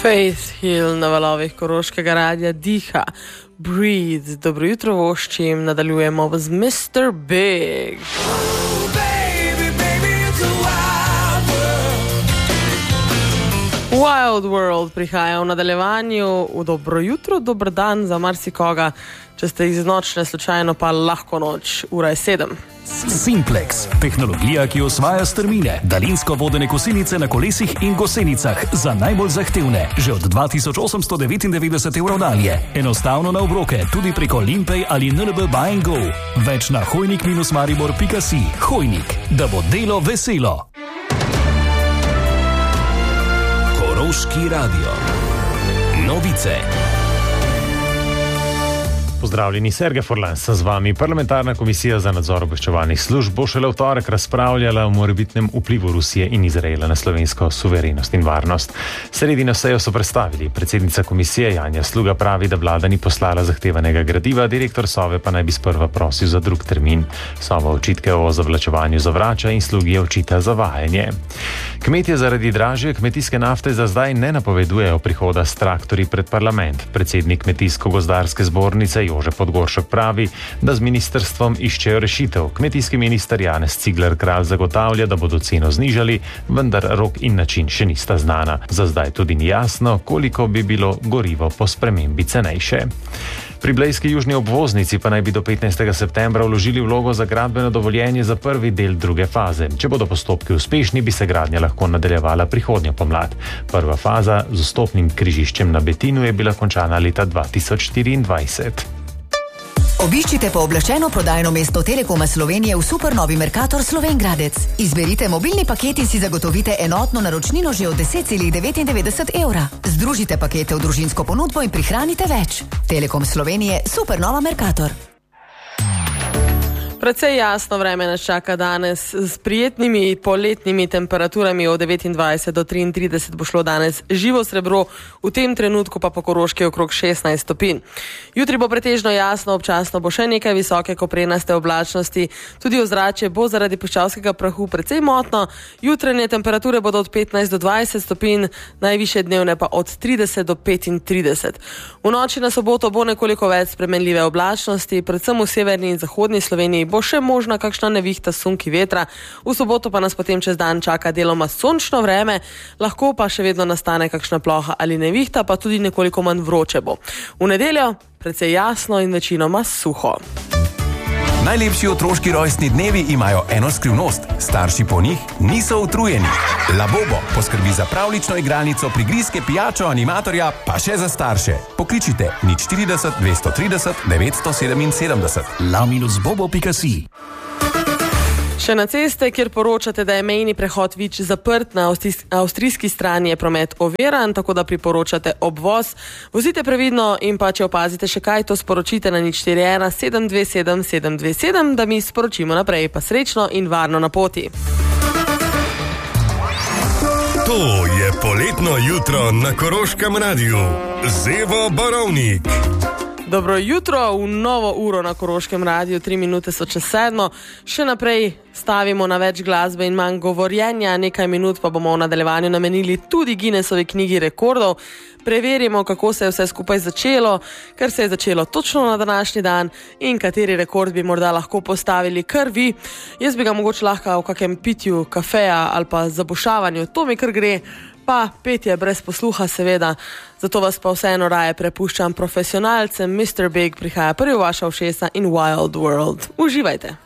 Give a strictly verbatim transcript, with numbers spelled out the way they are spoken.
Faith Hill na valovih Koroškega radia diha. Breathe. Dobro jutro voščim. Nadaljujemo z mister Big. Oh, baby, baby, it's a wild world. Wild World prihaja v nadaljevanju. V dobro jutro, dober dan za marsikoga. Če ste iz nočne slučajno, pa lahko noč. Ura je sedem. Simplex. Tehnologija, ki osvaja strmine. Daljinsko vodene kosilnice na kolesih in gosenicah. Za najbolj zahtevne. Že od dva tisoč osemsto devetindevetdeset evrov dalje. Enostavno na obroke. Tudi preko Limpay ali N L B Buy and Go. Več na hojnik maribor pika si. Hojnik. Da bo delo veselo. Koroški radio. Novice. Pozdravljeni, Sergej Forlan sem z vami. Parlamentarna komisija za nadzor obveščevalnih služb bo šele v torek razpravljala o morebitnem vplivu Rusije in Izraela na slovensko suverenost in varnost. Sredi na sejo so predstavili. Predsednica komisije Janja Sluga pravi, da vlada ni poslala zahtevanega gradiva, direktor Sove pa naj bi sprva prosil za drug termin. Sova očitke o zavlačevanju zavrača in Slugi očita zavajanje. Kmetje zaradi dražje kmetijske nafte za zdaj ne napovedujejo prihoda s traktorji pred parlament. Predsednik Kmetijsko-gozdarske zbornice Jože Podgoršek pravi, da z ministrstvom iščejo rešitev. Kmetijski minister Janez Cigler Kralj zagotavlja, da bodo ceno znižali, vendar rok in način še nista znana. Za zdaj tudi ni jasno, koliko bi bilo gorivo po spremembi cenejše. Pri blejski južni obvoznici pa naj bi do petnajstega septembra vložili vlogo za gradbeno dovoljenje za prvi del druge faze. Če bodo postopki uspešni, bi se gradnja lahko nadaljevala prihodnjo pomlad. Prva faza z vstopnim križiščem na Betinu je bila končana leta dva tisoč štiriindvajset. Obiščite pooblaščeno prodajno mesto Telekoma Slovenije v supernovi Mercator Slovenj Gradec. Izberite mobilni paket in si zagotovite enotno naročnino že od deset celih devetindevetdeset evra. Združite pakete v družinsko ponudbo in prihranite več. Telekom Slovenije, supernova Mercator. Precej jasno vreme nas čaka danes. S prijetnimi poletnimi temperaturami od devetindvajset do triintrideset bo šlo danes živo srebro, v tem trenutku pa po Koroški okrog šestnajst stopinj. Jutri bo pretežno jasno, občasno bo še nekaj visoke koprenaste oblačnosti, tudi ozračje bo zaradi puščavskega prahu precej motno. Jutranje temperature bodo od petnajst do dvajset stopinj, najvišje dnevne pa od trideset do petintrideset. V noči na soboto bo nekoliko več spremenljive oblačnosti, predvsem v severni in zahodni Sloveniji bo še možna kakšna nevihta s sunki vetra. V soboto pa nas potem čez dan čaka deloma sončno vreme, lahko pa še vedno nastane kakšna ploha ali nevihta, pa tudi nekoliko manj vroče bo. V nedeljo precej jasno in večinoma suho. Najlepši otroški rojstni dnevi imajo eno skrivnost. Starši po njih niso utrujeni. Labobo poskrbi za pravlično igralnico, prigrizke, pijačo, animatorja, pa še za starše. Pokličite nič štirideset dvesto trideset devetsto sedeminsedemdeset. la minus bobo pika si. Še na ceste, kjer poročate, da je mejni prehod Vič zaprt, na avstrijski strani je promet oviran, tako da priporočate obvoz. Vozite previdno in pa če opazite še kaj, to sporočite na nič štiri ena sedem dve sedem sedem dve sedem, da mi sporočimo naprej. Pa srečno in varno na poti. To je poletno jutro na Koroškem radiju. Zevo Barovnik. Dobro jutro v novo uro na Koroškem radiju, tri minute so čez sedmo. Še naprej stavimo na več glasbe in manj govorjenja, nekaj minut pa bomo v nadaljevanju namenili tudi Guinnessovi knjigi rekordov. Preverimo, kako se je vse skupaj začelo, ker se je začelo točno na današnji dan in kateri rekord bi morda lahko postavili kar vi. Jaz bi ga mogoče lahko v kakem pitju kafeja ali pa zabušavanju, to mi kar gre. Pa petje brez posluha seveda, zato vas pa vseeno raje prepuščam profesionalcem. mister Big prihaja prvi v vaša ušesa in Wild World. Uživajte!